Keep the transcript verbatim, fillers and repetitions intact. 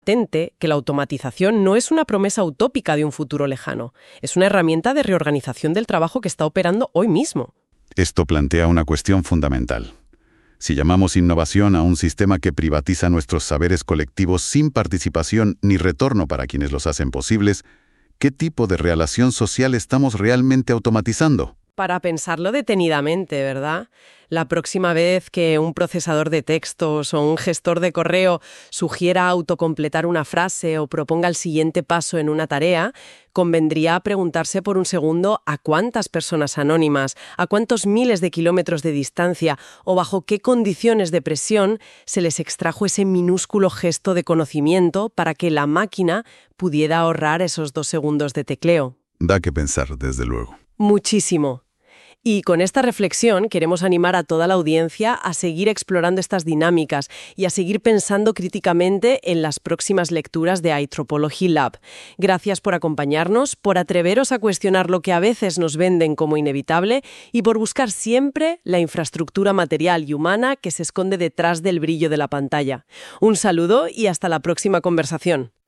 Tente que la automatización no es una promesa utópica de un futuro lejano, es una herramienta de reorganización del trabajo que está operando hoy mismo. Esto plantea una cuestión fundamental. Si llamamos innovación a un sistema que privatiza nuestros saberes colectivos sin participación ni retorno para quienes los hacen posibles, ¿qué tipo de relación social estamos realmente automatizando? Para pensarlo detenidamente, ¿verdad? La próxima vez que un procesador de textos o un gestor de correo sugiera autocompletar una frase o proponga el siguiente paso en una tarea, convendría preguntarse por un segundo a cuántas personas anónimas, a cuántos miles de kilómetros de distancia o bajo qué condiciones de presión se les extrajo ese minúsculo gesto de conocimiento para que la máquina pudiera ahorrar esos dos segundos de tecleo. Da que pensar, desde luego. Muchísimo. Y con esta reflexión queremos animar a toda la audiencia a seguir explorando estas dinámicas y a seguir pensando críticamente en las próximas lecturas de iTropology Lab. Gracias por acompañarnos, por atreveros a cuestionar lo que a veces nos venden como inevitable y por buscar siempre la infraestructura material y humana que se esconde detrás del brillo de la pantalla. Un saludo y hasta la próxima conversación.